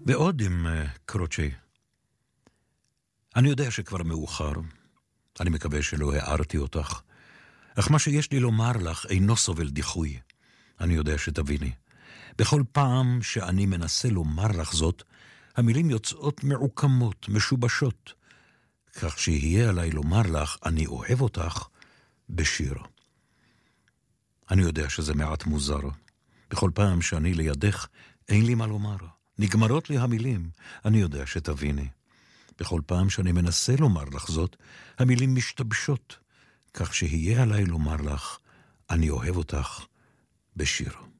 ועוד עם קרוצ'י. אני יודע שכבר מאוחר, אני מקווה שלא הערתי אותך, אך מה שיש לי לומר לך אינו סובל דיחוי. אני יודע שתביני. בכל פעם שאני מנסה לומר לך זאת, המילים יוצאות מעוקמות, משובשות, כך שיהיה עליי לומר לך, אני אוהב אותך, בשיר. אני יודע שזה מעט מוזר. בכל פעם שאני לידך, אין לי מה לומר. נגמרות לי המילים, אני יודע שתביני. בכל פעם שאני מנסה לומר לך זאת, המילים משתבשות, כך שיהיה עליי לומר לך, אני אוהב אותך, בשיר.